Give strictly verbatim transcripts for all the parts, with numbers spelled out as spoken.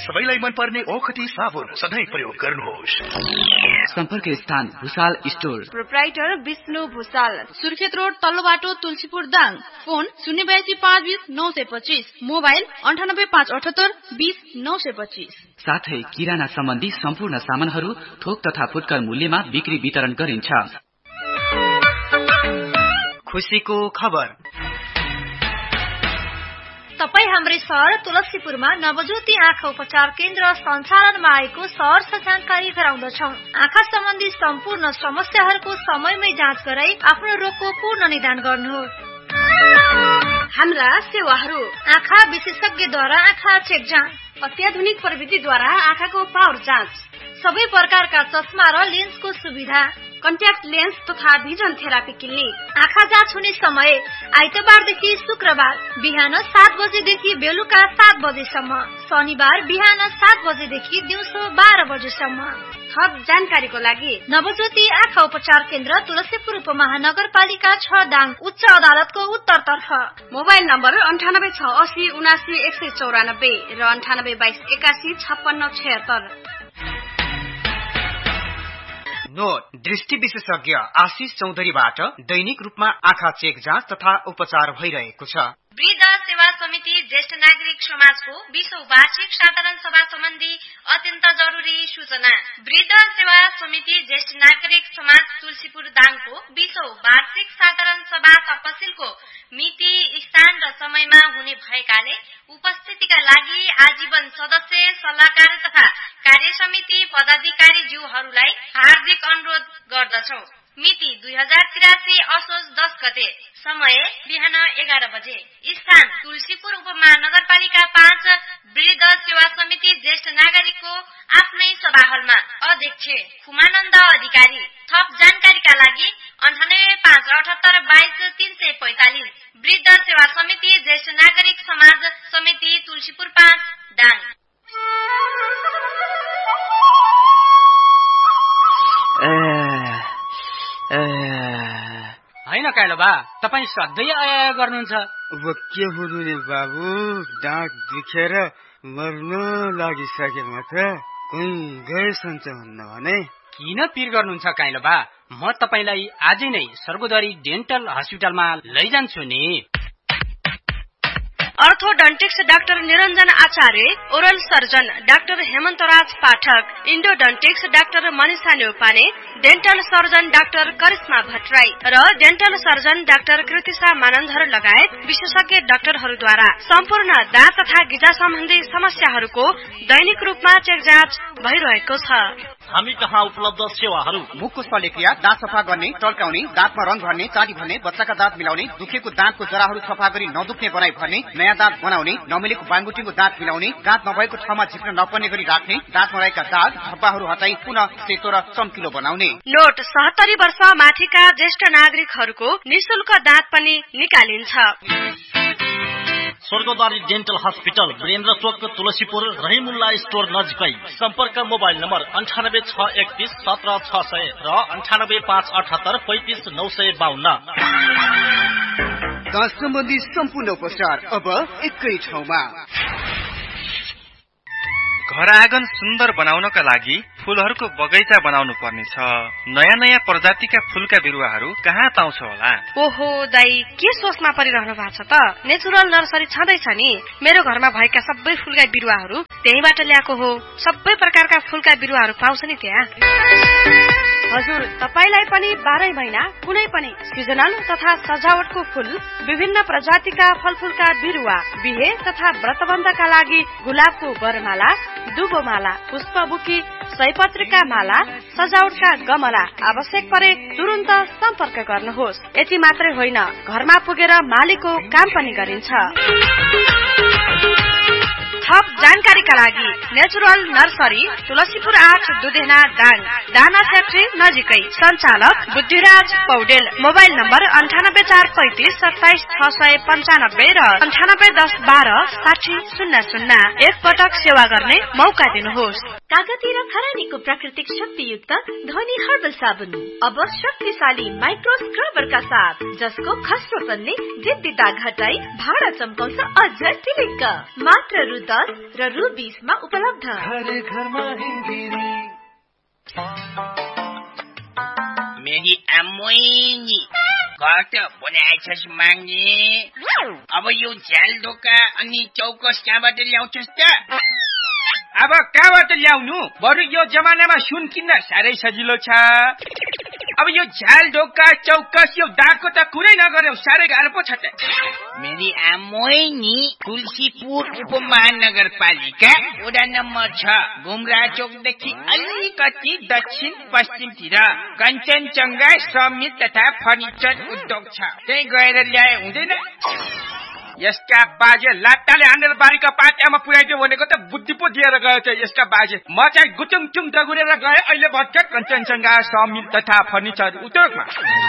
सबैलाई मनपर्ने ओखती साबुन सधैँ प्रयोग गर्नुहोस्। सम्पर्क स्थान Bhusal store, proprietor Vishnu Bhusal, Surkhet road तल्लो बाटो तुलसीपुर दाङ। फोन शून्य बयासी पाँच बीस नौ सय पच्चीस, मोबाइल अन्ठानब्बे पाँच अठहत्तर बीस नौ सय पच्चीस। साथै किराना सम्बन्धी सम्पूर्ण सामानहरू थोक तथा फुटकर मूल्यमा बिक्री वितरण गरिन्छ। खुसीको खबर, तपाई हाम्रै सहर तुलसीपुरमा नवज्योति आँखा उपचार केन्द्र सञ्चालनमा आएको सहर जानकारी गराउँदछौ। आँखा सम्बन्धी सम्पूर्ण समस्याहरूको समयमै जाँच गराई आफ्नो रोगको पूर्ण निदान गर्नुहोस्। हाम्रा सेवाहरू: आँखा विशेषज्ञद्वारा आँखा चेक जाँच, अत्याधुनिक प्रविधिद्वारा आँखाको पावर जाँच, सबै प्रकारका चस्मा र लेन्सको सुविधा, कन्ट्याक्ट लेन्स तथा भिजन थेरापी क्लिनिक। आँखा जाँच हुने समय आइतबारदेखि शुक्रबार बिहान सात बजेदेखि बेलुका सात बजेसम्म, शनिबार बिहान सात बजेदेखि दिउँसो बाह्र बजेसम्म। थप जानकारीको लागि नवज्योति आँखा उपचार केन्द्र तुलसीपुर उपमहानगरपालिका छ दाङ, उच्च अदालतको उत्तरतर्फ। मोबाइल नम्बर अन्ठानब्बे छ असी उनासी एक सय चौरानब्बे र अन्ठानब्बे बाइस एकासी छप्पन्न छयत्तर। नोट: दृष्टि विशेषज्ञ आशिष चौधरीबाट दैनिक रूपमा आँखा चेक जाँच तथा उपचार भइरहेको छ। वृद्ध सेवा समिति ज्येष्ठ नागरिक समाजको बीसौं वार्षिक साधारण सभा सम्बन्धी अत्यन्त जरुरी सूचना। वृद्ध सेवा समिति ज्येष्ठ नागरिक समाज तुलसीपुर दाङको बीसौं वार्षिक साधारण सभा तपसिलको मिति, स्थान र समयमा हुने भएकाले उपस्थितिका लागि आजीवन सदस्य, सल्लाहकार तथा कार्य समिति पदाधिकारीज्यूहरूलाई हार्दिक अनुरोध गर्दछौ। मिति दुई हजार तिरासी असोज दस गते, समय बिहान एघार बजे, स्थान तुलसीपुर उपमहानगरपालिका पाँच, वृद्ध सेवा समिति ज्येष्ठ नागरिकको आफ्नै सभाहलमा। अध्यक्ष खुमानन्द अधिकारी। थप जानकारीका लागि अन्ठानब्बे पाँच अठहत्तर बाइस तीन सय पैंतालिस, वृद्ध सेवा समिति ज्येष्ठ नागरिक समाज समिति तुलसीपुर पाँच दाङ। होइन काइलो बा, तपाईँ सधैँ आया गर्नुहुन्छ। अब के हुनु नि बाबु, डाँट दुखेर मर्न लागिसकेमा त कोही गए सन्च हुन्न भने। किन पिर गर्नुहुन्छ काइलो बा? म तपाईलाई आजै नै सर्गोदरी डेन्टल हस्पिटलमा लैजान्छु नि। अर्थोडन्टिक्स डाक्टर निरञ्जन आचार्य, ओरल सर्जन डाक्टर हेमन्तराज पाठक, इन्डोडन्टिक्स doctor Manisha Neupane, dental surgeon doctor Karishma Bhattarai र dental surgeon doctor Kritisha Manandhar लगायत विशेषज्ञ डाक्टरहरूद्वारा सम्पूर्ण दाँत तथा गिजा सम्बन्धी समस्याहरूको दैनिक रूपमा चेक जाँच भइरहेको छ। हामी कहाँ उपलब्ध सेवाहरू: मुखको शल्यक्रिया, दाँत सफा गर्ने, टल्काउने, दाँतमा रंग भर्ने, चाँडी भर्ने, बच्चाका दाँत मिलाउने, दुखेको दाँतको जराहरू सफा गरी नदुख्ने बनाई भर्ने, नयाँ दाँत बनाउने, नमिलेको बाङगुटीको दाँत मिलाउने, दाँत नभएको ठाउँमा झिक्न नपर्ने गरी राख्ने, दाँतमा रहेका दाग धब्बाहरू हटाई पुनः सेतो र चम्किलो बनाउने। नोट: सत्तरी वर्ष माथिका ज्येष्ठ नागरिकहरूको निशुल्क दाँत पनि निकालिन्छ। स्वर्गद्वारी डेन्टल हस्पिटल, वीरेन्द्र चोक, तुलसीपुर, रहिमुल्ला स्टोर नजिकै। सम्पर्क मोबाइल नम्बर अन्ठानब्बे छ एकतीस सत्र छ सय र अन्ठानब्बे पाँच अठहत्तर पैंतिस नौ सय बाहन्न। दाँत सम्बन्धी सम्पूर्ण उपचार अब एकै ठाउँमा। घर आँगन सुन्दर बनाउनका लागि फूलहरूको बगैँचा बनाउनु पर्नेछ। नयाँ नयाँ प्रजातिका फूलका बिरुवाहरू कहाँ पाउँछ होला? ओहो दाई, के सोचमा परिरहनु भएको छ त? नेचुरल नर्सरी छँदैछ नि। मेरो घरमा भएका सबै फूलका बिरुवाहरू त्यहीबाट ल्याएको हो। सबै प्रकारका फूलका बिरुवाहरू पाउँछ नि त्यहाँ। हजुर, तपाईलाई पनि बाह्रै महिना कुनै पनि सिजनल तथा सजावटको फूल, विभिन्न प्रजातिका फलफूलका बिरुवा, बिहे तथा व्रतबन्धका लागि गुलाबको बरमाला, दुबोमाला, पुष्पबुकी, सयपत्रीका माला, सजावटका गमला आवश्यक परे तुरन्त सम्पर्क गर्नुहोस्। यति मात्रै होइन, घरमा पुगेर मालीको काम पनि गरिन्छ। थप जानकारीका लागि नेचुरल नर्सरी, तुलसीपुर आठ, दुधेना दाङ, दाना फ्याक्ट्री नजिकै। सञ्चालक बुद्धिराज पौडेल। मोबाइल नम्बर अन्ठानब्बे चार पैंतिस सत्ताइस छ सय पन्चानब्बे र अन्ठानब्बे दस बाह्र साठी शून्य शून्य। एक पटक सेवा गर्ने मौका दिनुहोस्। कागती र खरानीको प्राकृतिक शक्तियुक्त धनी हर्बल साबुन अब शक्तिशाली माइक्रो स्क्रबरका साथ, जसको खस्रोपनले जिद्दी दाग हटाई भाडा चम्काउँछ अझ टिलिक्क। मात्र रु दस र रु बीसमा उपलब्ध। घर घरमा हिन्दिरी मेरी अम्मोइनी कता बनाएछस् माग्ने? अब यो झ्याल ढोका अनि चौकस कहाँबाट ल्याउँछस् त? अब कहाँबाट ल्याउनु? बरु यो जमानामा सुन किन्न साह्रै सजिलो छ। अब यो झ्याल ढोका चौकस यो दागको त कुरै नगर्यौ, साह्रै गाह्रो पो छ त। मेरी आमोइनी तुलसीपुर उपमहानगरपालिका वडा नम्बर छ, गुम्रा चौकदेखि अलिकति दक्षिण पश्चिमतिर कञ्चनजङ्घा समित तथा फर्निचर उद्योग छ, त्यही गएर ल्याए हुँदैन? यसका बाजे लाट्टाले हानेर बारीका पाट्यामा पुर्याइदियो भनेको त बुद्धि पो दिएर गयो त यसका बाजे। म चाहिँ गुचुङचुङ दगुरेर गए, अहिले भर्खर कञ्चनजङ्घा समिल तथा फर्निचर उद्योगमा।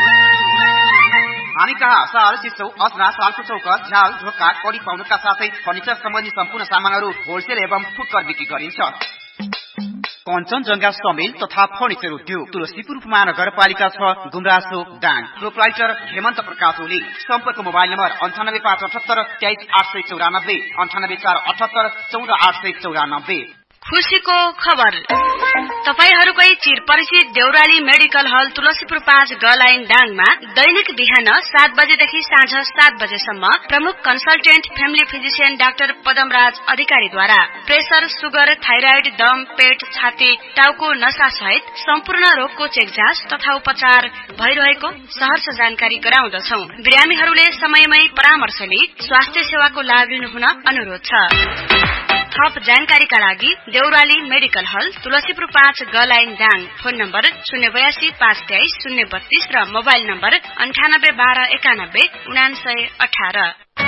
हामी कहाँ सहर चिसो असरा सालको चौकस झ्याल ढोका कडी पाउनुका साथै फर्निचर सम्बन्धी सम्पूर्ण सामानहरू होलसेल एवं फुटकर बिक्री गरिन्छ। कञ्चनजङ्घा समेल तथा फर्निचर उद्योग तुलसीपुर महानगरपालिका छ, गुमरासो डाङ। प्रोप्राइटर हेमन्त प्रकाश ओली। सम्पर्क मोबाइल नम्बर अन्ठानब्बे पाँच अठहत्तर तेइस आठ सय चौरानब्बे अन्ठानब्बे चार अठहत्तर चौध आठ सय चौरानब्बे। खुशीको खबर, तपाईहरूकै चिरपरिचित देउराली मेडिकल हल तुलसीपुर पाँच ग लाइन डाङमा दैनिक बिहान सात बजेदेखि साँझ सात बजेसम्म प्रमुख consultant family physician doctor Padamraj अधिकारीद्वारा प्रेसर, सुगर, थाइराइड, दम, पेट, छाती, टाउको नसा सहित सम्पूर्ण रोगको चेकजाँच तथा उपचार भइरहेको सहर्ष जानकारी गराउँदछौ। बिरामीहरूले समयमै परामर्श लिई स्वास्थ्य सेवाको लाभ लिनुहुन अनुरोध छ। थप जानकारीका लागि देउराली मेडिकल हल तुलसीपुर पाँच ग लाइन डाङ, फोन नम्बर शून्य बयासी पाँच तेइस शून्य बत्तीस र मोबाइल नम्बर अन्ठानब्बे बाह्र एकानब्बे उनासय अठार।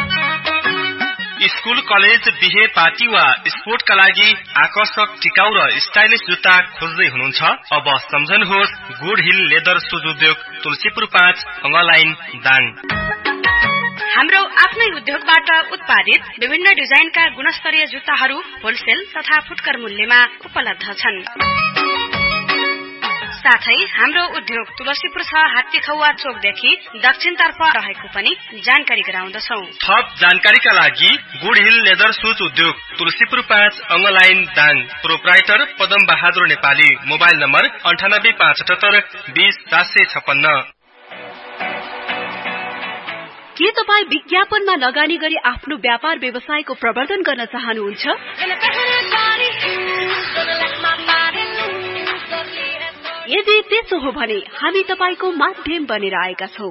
स्कूल, कलेज, बिहे, पार्टी वा स्पोर्टका लागि आकर्षक, टिकाउ र स्टाइलिश जुत्ता खोज्दै हुनुहुन्छ? अब सम्झनुहोस् गुड हिल लेदर सुज उद्योग तुलसीपुर पाँच ग लाइन डाङ। हाम्रो आफ्नै उद्योगबाट उत्पादित विभिन्न डिजाइनका गुणस्तरीय जुत्ताहरू होलसेल तथा फुटकर मूल्यमा उपलब्ध छन्। साथै हाम्रो उद्योग तुलसीपुर छ, हात्तीखौवा चोकदेखि दक्षिणतर्फ रहेको पनि जानकारी गराउँदछौ। थप जानकारीका लागि गुड हिल लेदर सुज उद्योग तुलसीपुर पाँच अङ्ग line Dang. Proprietor Padam Bahadur Nepali. Mobile number अन्ठानब्बे पाँच अठहत्तर बीस सात सय छप्पन्न। के तपाईँ विज्ञापनमा लगानी गरी आफ्नो व्यापार व्यवसायको प्रवर्धन गर्न चाहनुहुन्छ? यदि त्यसो हो भने हामी तपाईको माध्यम बनेर आएका छौं।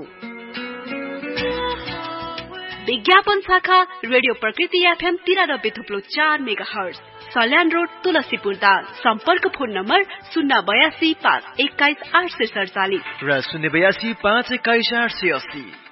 विज्ञापन शाखा रेडियो प्रकृति एफएम तिरानब्बे थुप्लो चार mega hertz, Salyan road, Tulsipur Dang. सम्पर्क फोन नम्बर शून्य बयासी पाँच एक्काइस आठ सय सडचालिस र शून्य बयासी पाँच एक्काइस आठ सय अस्सी।